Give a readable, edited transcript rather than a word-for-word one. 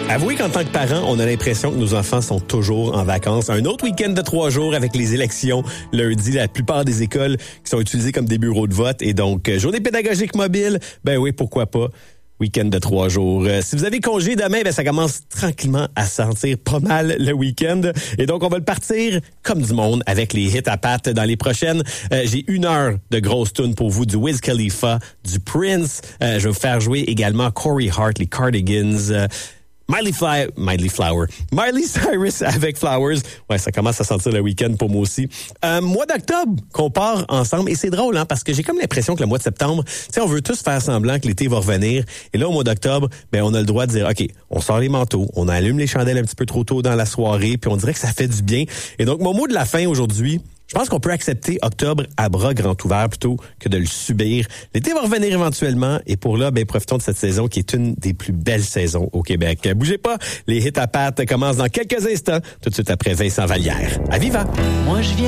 Avouez qu'en tant que parent, on a l'impression que nos enfants sont toujours en vacances. Un autre week-end de 3 jours avec les élections lundi. La plupart des écoles qui sont utilisées comme des bureaux de vote. Et donc, journée pédagogique mobile, ben oui, pourquoi pas. Week-end de 3 jours. Si vous avez congé demain, ben ça commence tranquillement à sentir pas mal le week-end. Et donc, on va le partir comme du monde avec les hits à pattes dans les prochaines. J'ai 1 heure de grosses tunes pour vous, du Wiz Khalifa, du Prince. Je vais vous faire jouer également Corey Hart, les Cardigans. Miley Cyrus avec Flowers. Ouais, ça commence à sentir le week-end pour moi aussi. Mois d'octobre qu'on part ensemble. Et c'est drôle, hein, parce que j'ai comme l'impression que le mois de septembre, tu sais, on veut tous faire semblant que l'été va revenir. Et là, au mois d'octobre, ben, on a le droit de dire, OK, on sort les manteaux, on allume les chandelles un petit peu trop tôt dans la soirée, puis on dirait que ça fait du bien. Et donc, mon mot de la fin aujourd'hui, je pense qu'on peut accepter octobre à bras grand ouverts plutôt que de le subir. L'été va revenir éventuellement et pour là, ben profitons de cette saison qui est une des plus belles saisons au Québec. Bougez pas, les hits à pattes commencent dans quelques instants, tout de suite après Vincent Vallière. À Viva! Moi, je viens